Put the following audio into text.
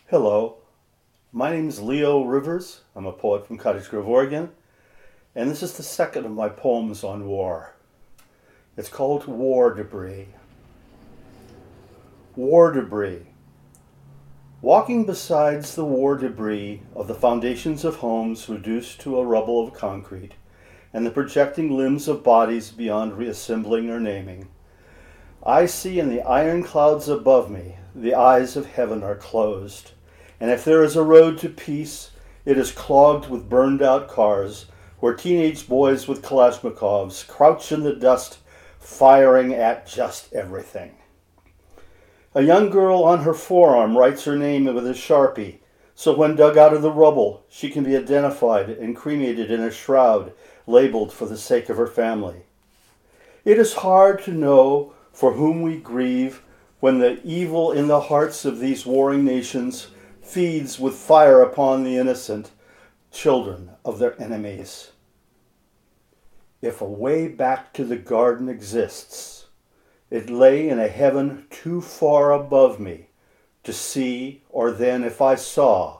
Hello, my name is Leo Rivers. I'm a poet from Cottage Grove, Oregon, and this is the second of my poems on war. It's called War Debris. War debris. Walking beside the war debris of the foundations of homes reduced to a rubble of concrete, and the projecting limbs of bodies beyond reassembling or naming, I see in the iron clouds above me the eyes of heaven are closed, and if there is a road to peace, it is clogged with burned-out cars where teenage boys with Kalashnikovs crouch in the dust, firing at just everything. A young girl on her forearm writes her name with a Sharpie, so when dug out of the rubble, she can be identified and cremated in a shroud labeled for the sake of her family. It is hard to know for whom we grieve when the evil in the hearts of these warring nations feeds with fire upon the innocent children of their enemies. If a way back to the garden exists, it lay in a heaven too far above me to see, or then, if I saw,